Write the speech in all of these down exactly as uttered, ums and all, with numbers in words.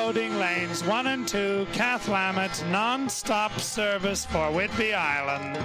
loading lanes one and two, Cathlamet, non-stop service for Whidbey Island.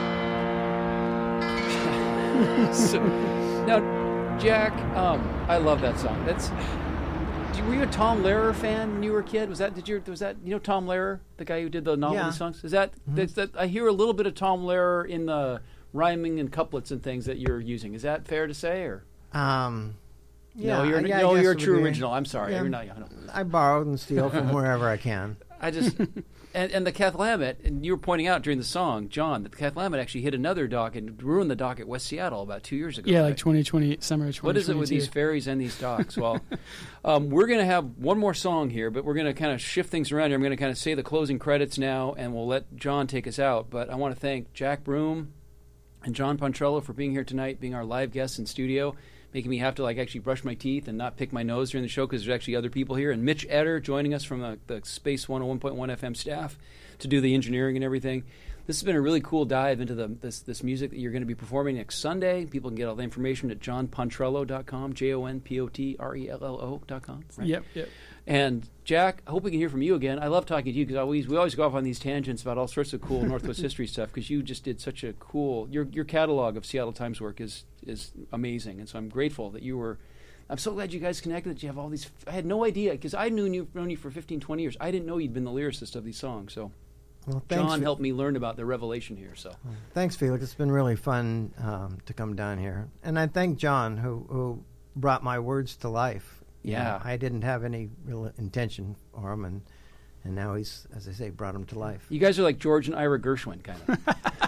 So, now, Jack, um, I love that song. That's. Were you a Tom Lehrer fan when you were a kid? Was that did you was that you know Tom Lehrer, the guy who did the novelty yeah. songs? Is that, Mm-hmm. that's that? I hear a little bit of Tom Lehrer in the rhyming and couplets and things that you're using. Is that fair to say, or Um, yeah, no? You're yeah, I no, guess you're a it would true be- original. I'm sorry, yeah. you're not. I don't- I borrowed and steal from wherever I can. I just and, and the Cathlamet, and you were pointing out during the song, John, that the Cathlamet actually hit another dock and ruined the dock at West Seattle about two years ago. Yeah, right? like twenty twenty, summer of twenty twenty-two. What is it with these ferries and these docks? Well, um, we're going to have one more song here, but we're going to kind of shift things around here. I'm going to kind of say the closing credits now, and we'll let John take us out. But I want to thank Jack Broom and John Pontrello for being here tonight, being our live guests in studio, making me have to like actually brush my teeth and not pick my nose during the show because there's actually other people here. And Mitch Eder joining us from the, the Space one oh one point one F M staff to do the engineering and everything. This has been a really cool dive into the this this music that you're going to be performing next Sunday. People can get all the information at john pontrello dot com, J O N P O T R E L L O dot com. Right? Yep, yep. And Jack, I hope we can hear from you again. I love talking to you because always we always go off on these tangents about all sorts of cool Northwest history stuff because you just did such a cool your your catalog of Seattle Times work is is amazing, and so I'm grateful that you were. I'm so glad you guys connected. That you have all these. I had no idea because I knew you known you for fifteen, twenty years. I didn't know you'd been the lyricist of these songs. So Well, thanks John for- helped me learn about the revelation here. So Thanks, Felix. It's been really fun um, to come down here. And I thank John, who, who brought my words to life. You Yeah. know, I didn't have any real intention for him, and, and now he's, as I say, brought him to life. you guys are like George and Ira Gershwin, kind of.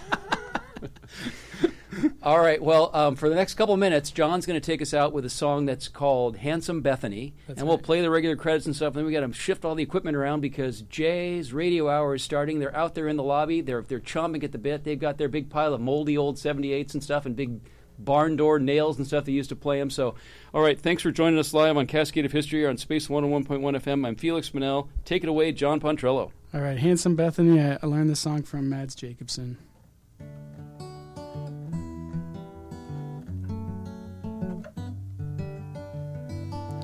All right. Well, um, for the next couple minutes, John's going to take us out with a song that's called "Handsome Bethany," That's and we'll right. play the regular credits and stuff. Then we got to shift all the equipment around because Jay's radio hour is starting. They're out there in the lobby. They're they're chomping at the bit. They've got their big pile of moldy old seventy-eights and stuff, and big barn door nails and stuff they used to play them. So, all right. Thanks for joining us live on Cascade of History on Space one oh one point one F M. I'm Felix Manel. Take it away, John Pontrello. All right, Handsome Bethany. I, I learned this song from Mads Jacobson.